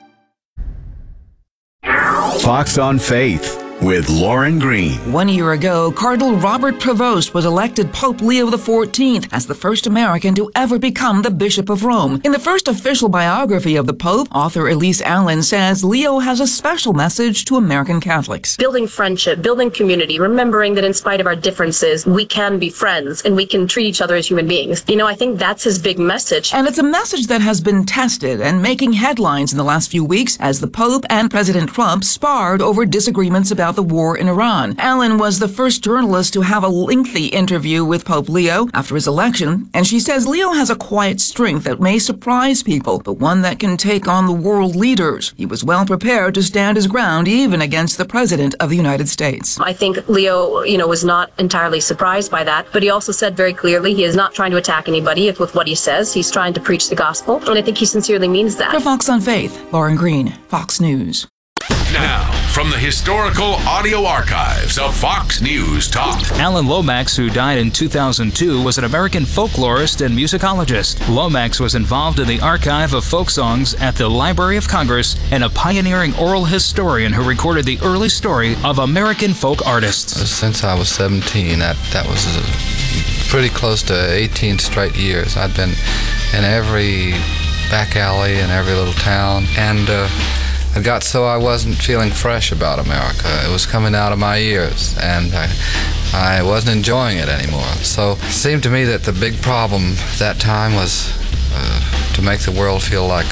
Fox on Faith with Lauren Green. 1 year ago, Cardinal Robert Prevost was elected Pope Leo XIV as the first American to ever become the Bishop of Rome. In the first official biography of the Pope, author Elise Allen says Leo has a special message to American Catholics. Building friendship, building community, remembering that in spite of our differences, we can be friends and we can treat each other as human beings. You know, I think that's his big message. And it's a message that has been tested and making headlines in the last few weeks as the Pope and President Trump sparred over disagreements about the war in Iran. Allen was the first journalist to have a lengthy interview with Pope Leo after his election, and she says Leo has a quiet strength that may surprise people, but one that can take on the world leaders. He was well prepared to stand his ground even against the President of the United States. I think Leo, was not entirely surprised by that, but he also said very clearly he is not trying to attack anybody with what he says. He's trying to preach the gospel, and I think he sincerely means that. For Fox on Faith, Lauren Green, Fox News. Now, from the historical audio archives of Fox News Talk. Alan Lomax, who died in 2002, was an American folklorist and musicologist. Lomax was involved in the archive of folk songs at the Library of Congress and a pioneering oral historian who recorded the early story of American folk artists. Since I was 17, that was pretty close to 18 straight years. I'd been in every back alley in every little town, and it got so I wasn't feeling fresh about America. It was coming out of my ears, and I wasn't enjoying it anymore. So it seemed to me that the big problem that time was to make the world feel like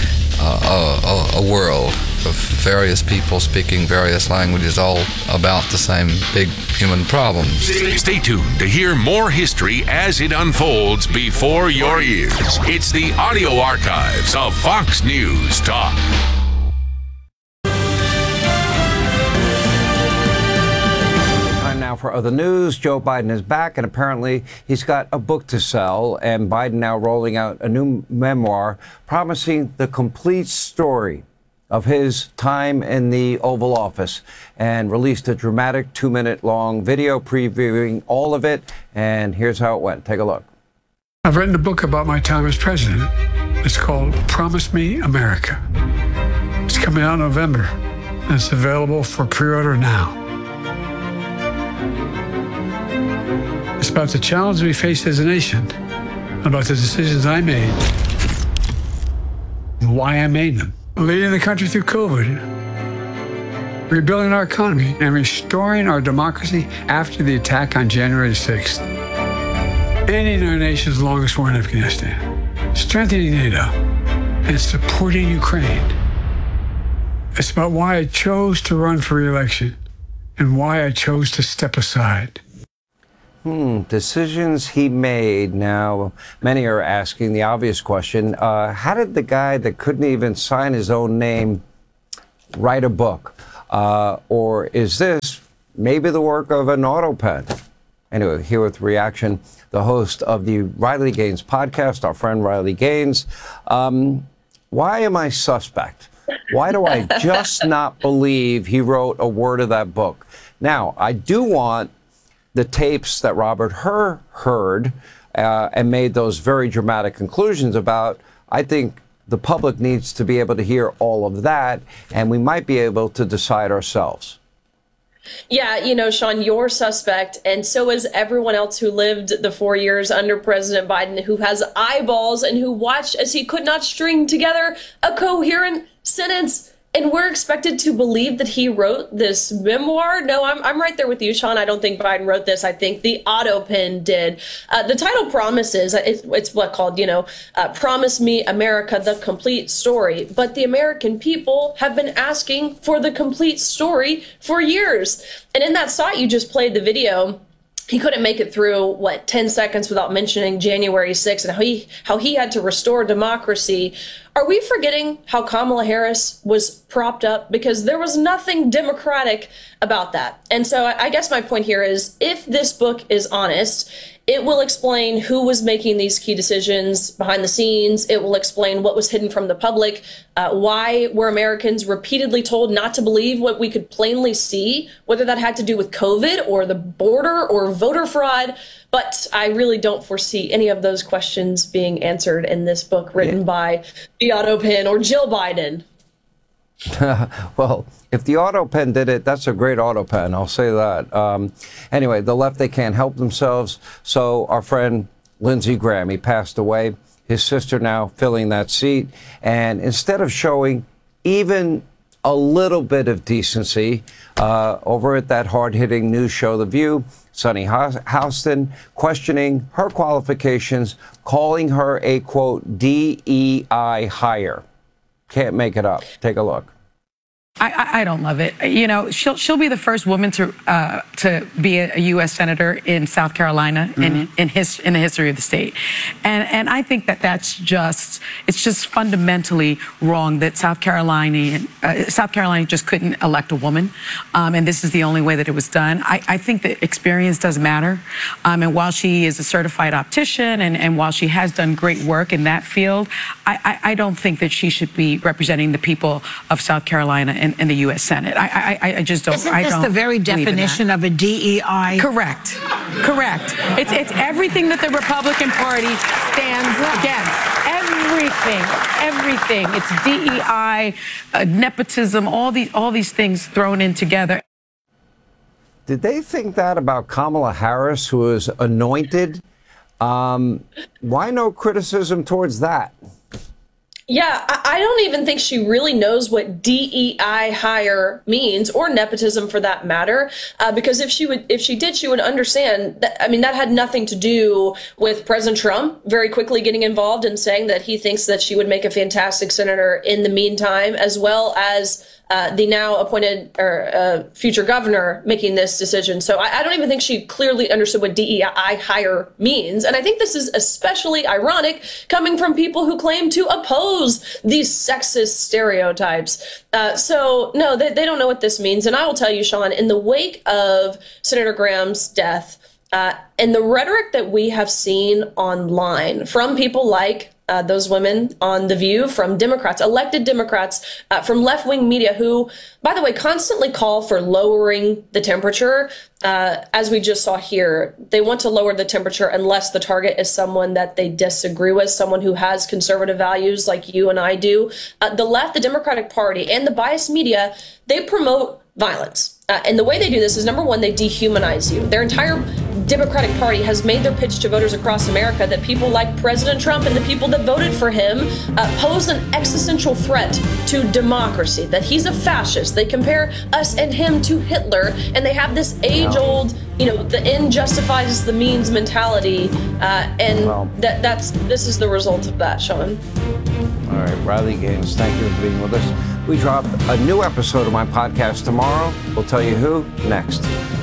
a world of various people speaking various languages, all about the same big human problems. Stay tuned to hear more history as it unfolds before your ears. It's the audio archives of Fox News Talk. Now for other news, Joe Biden is back, and apparently he's got a book to sell, and Biden now rolling out a new memoir promising the complete story of his time in the Oval Office and released a dramatic 2-minute long video previewing all of it. And here's how it went. Take a look. I've written a book about my time as president. It's called Promise Me America. It's coming out in November, and it's available for pre-order now. It's about the challenges we face as a nation, about the decisions I made, and why I made them. Leading the country through COVID, rebuilding our economy, and restoring our democracy after the attack on January 6th. Ending our nation's longest war in Afghanistan, strengthening NATO, and supporting Ukraine. It's about why I chose to run for re-election and why I chose to step aside. Decisions he made. Now, many are asking the obvious question, how did the guy that couldn't even sign his own name write a book? Or is this maybe the work of an auto pen? Anyway, here with reaction, the host of the Riley Gaines podcast, our friend Riley Gaines. Why am I suspect? Why do I just not believe he wrote a word of that book? Now, I do want the tapes that Robert Hur heard and made those very dramatic conclusions about. I think the public needs to be able to hear all of that, and we might be able to decide ourselves. Yeah, you know, Sean, you're suspect, and so is everyone else who lived the 4 years under President Biden, who has eyeballs and who watched as he could not string together a coherent sentence. And we're expected to believe that he wrote this memoir. No, I'm right there with you, Sean. I don't think Biden wrote this. I think the auto pen did. The title promises, it's what called, Promise Me America, the complete story. But the American people have been asking for the complete story for years. And in that spot, you just played the video. He couldn't make it through, 10 seconds without mentioning January 6th and how he had to restore democracy. Are we forgetting how Kamala Harris was propped up? Because there was nothing democratic about that. And so I guess my point here is, if this book is honest, it will explain who was making these key decisions behind the scenes. It will explain what was hidden from the public. Why were Americans repeatedly told not to believe what we could plainly see, whether that had to do with COVID or the border or voter fraud. But I really don't foresee any of those questions being answered in this book written by the auto pen or Jill Biden. Well, if the auto pen did it, that's a great auto pen. I'll say that. Anyway, the left, they can't help themselves. So our friend Lindsey Graham, he passed away. His sister now filling that seat. And instead of showing even a little bit of decency over at that hard-hitting news show, The View, Sunny Houston questioning her qualifications, calling her a, quote, DEI hire. Can't make it up. Take a look. I don't love it. You know, she'll be the first woman to be a U.S. senator in South Carolina in the history of the state, and I think it's just fundamentally wrong that South Carolina just couldn't elect a woman, and this is the only way that it was done. I think that experience does matter, and while she is a certified optician and while she has done great work in that field, I don't think that she should be representing the people of South Carolina in the U.S. Senate. I just don't. Isn't this the very definition of a DEI? Correct. Correct. It's everything that the Republican Party stands against. Everything. It's DEI, nepotism, all these things thrown in together. Did they think that about Kamala Harris, who was anointed? Why no criticism towards that? Yeah, I don't even think she really knows what DEI hire means, or nepotism for that matter, because if she did, she would understand that. I mean, that had nothing to do with President Trump very quickly getting involved and saying that he thinks that she would make a fantastic senator in the meantime, as well as the now appointed or future governor making this decision. So I don't even think she clearly understood what DEI hire means. And I think this is especially ironic coming from people who claim to oppose these sexist stereotypes. So no, they don't know what this means. And I will tell you, Sean, in the wake of Senator Graham's death, and the rhetoric that we have seen online from people like those women on The View from Democrats, elected Democrats, from left-wing media who, by the way, constantly call for lowering the temperature. As we just saw here, they want to lower the temperature unless the target is someone that they disagree with, someone who has conservative values like you and I do. The left, the Democratic Party, and the biased media, they promote violence. And the way they do this is, number one, they dehumanize you. Their entire Democratic Party has made their pitch to voters across America that people like President Trump and the people that voted for him pose an existential threat to democracy, that he's a fascist. They compare us and him to Hitler, and they have this age-old, the end justifies the means mentality, this is the result of that, Sean. All right, Riley Gaines, thank you for being with us. We drop a new episode of my podcast tomorrow. We'll tell you who next.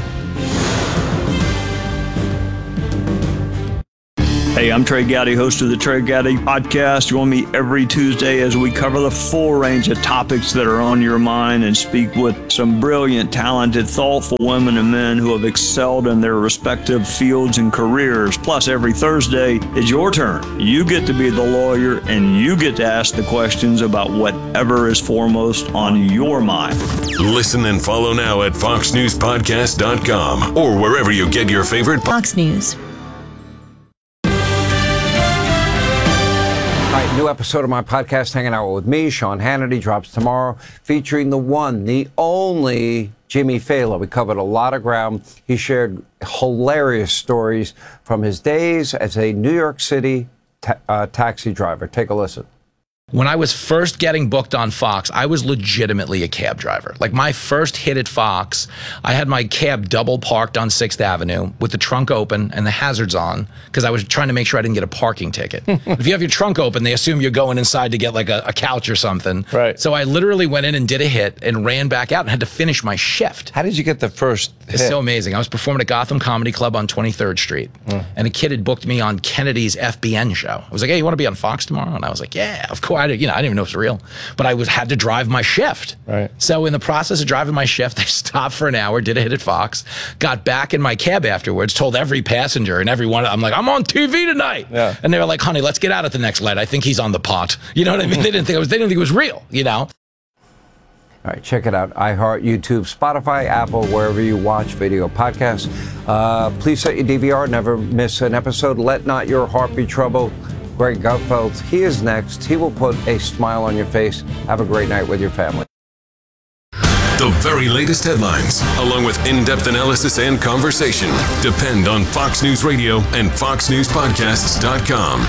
Hey, I'm Trey Gowdy, host of the Trey Gowdy Podcast. Join me every Tuesday as we cover the full range of topics that are on your mind and speak with some brilliant, talented, thoughtful women and men who have excelled in their respective fields and careers. Plus, every Thursday is your turn. You get to be the lawyer and you get to ask the questions about whatever is foremost on your mind. Listen and follow now at foxnewspodcast.com or wherever you get your favorite Fox News. New episode of my podcast, Hanging Out with me, Sean Hannity, drops tomorrow, featuring the one, the only Jimmy Fallon. We covered a lot of ground. He shared hilarious stories from his days as a New York City taxi driver. Take a listen. When I was first getting booked on Fox, I was legitimately a cab driver. Like my first hit at Fox, I had my cab double parked on 6th Avenue with the trunk open and the hazards on because I was trying to make sure I didn't get a parking ticket. If you have your trunk open, they assume you're going inside to get like a couch or something. Right. So I literally went in and did a hit and ran back out and had to finish my shift. How did you get the first hit? It's so amazing. I was performing at Gotham Comedy Club on 23rd Street and a kid had booked me on Kennedy's FBN show. I was like, hey, you want to be on Fox tomorrow? And I was like, yeah, of course. I didn't even know it was real, but I had to drive my shift. Right. So in the process of driving my shift, I stopped for an hour, did a hit at Fox, got back in my cab afterwards, told every passenger and everyone, I'm like, I'm on TV tonight. Yeah. And they were like, honey, let's get out at the next light. I think he's on the pot. You know what I mean? They didn't think it was real, you know? All right, check it out. iHeart, YouTube, Spotify, Apple, wherever you watch video podcasts. Please set your DVR. Never miss an episode. Let not your heart be troubled. Greg Gutfeld, he is next. He will put a smile on your face. Have a great night with your family. The very latest headlines, along with in-depth analysis and conversation, depend on Fox News Radio and FoxNewsPodcasts.com.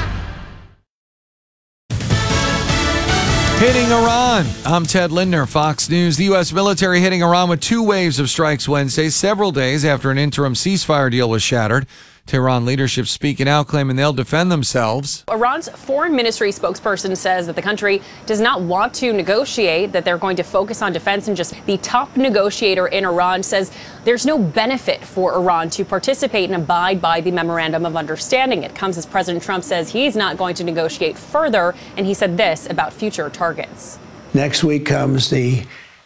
Hitting Iran. I'm Ted Lindner, Fox News. The U.S. military hitting Iran with 2 waves of strikes Wednesday, several days after an interim ceasefire deal was shattered. Tehran leadership speaking out, claiming they'll defend themselves. Iran's foreign ministry spokesperson says that the country does not want to negotiate, that they're going to focus on defense. And just the top negotiator in Iran says there's no benefit for Iran to participate and abide by the memorandum of understanding. It comes as President Trump says he's not going to negotiate further. And he said this about future targets. Next week comes the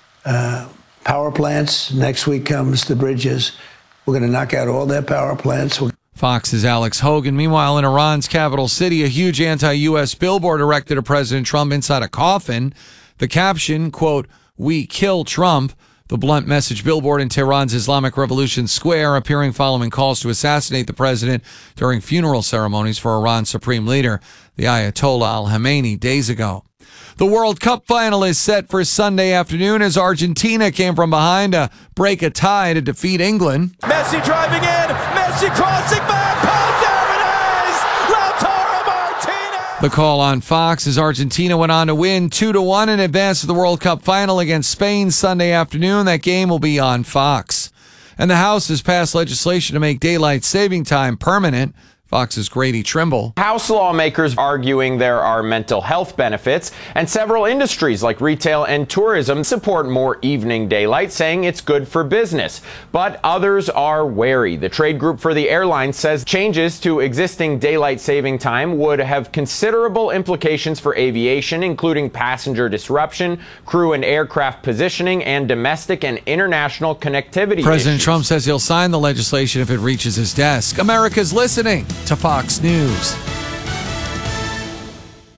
power plants. Next week comes the bridges. We're going to knock out all their power plants. Fox's Alex Hogan. Meanwhile, in Iran's capital city, a huge anti-U.S. billboard erected to President Trump inside a coffin. The caption, quote, "We kill Trump." The blunt message billboard in Tehran's Islamic Revolution Square, appearing following calls to assassinate the president during funeral ceremonies for Iran's supreme leader, the Ayatollah al-Khamenei, days ago. The World Cup final is set for Sunday afternoon as Argentina came from behind to break a tie to defeat England. Messi driving in, Messi crossing back, there it is! Lautaro Martinez! The call on Fox as Argentina went on to win 2-1 in advance of the World Cup final against Spain Sunday afternoon. That game will be on Fox. And the House has passed legislation to make daylight saving time permanent. Fox's Grady Trimble. House lawmakers arguing there are mental health benefits, and several industries like retail and tourism support more evening daylight, saying it's good for business. But others are wary. The trade group for the airlines says changes to existing daylight saving time would have considerable implications for aviation, including passenger disruption, crew and aircraft positioning, and domestic and international connectivity President issues. Trump says he'll sign the legislation if it reaches his desk. America's listening to Fox News.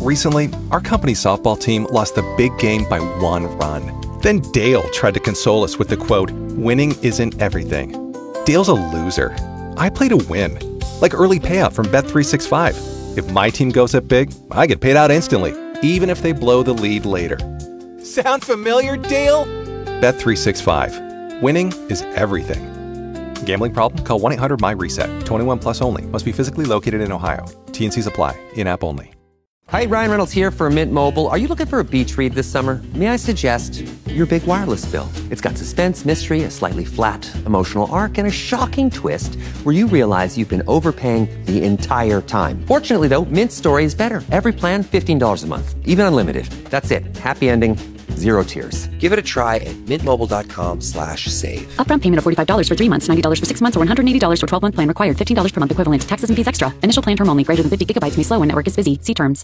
Recently, our company's softball team lost the big game by 1 run. Then Dale tried to console us with the quote, "Winning isn't everything." Dale's a loser. I play to win, like early payout from Bet365. If my team goes up big, I get paid out instantly, even if they blow the lead later. Sound familiar, Dale? Bet365. Winning is everything. Gambling problem? Call 1-800-MY-RESET. 21 plus only. Must be physically located in Ohio. T&Cs apply. In-app only. Hi, Ryan Reynolds here for Mint Mobile. Are you looking for a beach read this summer? May I suggest your big wireless bill? It's got suspense, mystery, a slightly flat, emotional arc, and a shocking twist where you realize you've been overpaying the entire time. Fortunately, though, Mint's story is better. Every plan, $15 a month. Even unlimited. That's it. Happy ending. Zero tears. Give it a try at mintmobile.com/save. Upfront payment of $45 for 3 months, $90 for 6 months, or $180 for 12-month plan required. $15 per month equivalent. Taxes and fees extra. Initial plan term only. Greater than 50 gigabytes may slow when network is busy. See terms.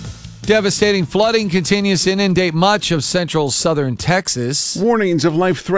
Devastating flooding continues to inundate much of central southern Texas. Warnings of life-threatening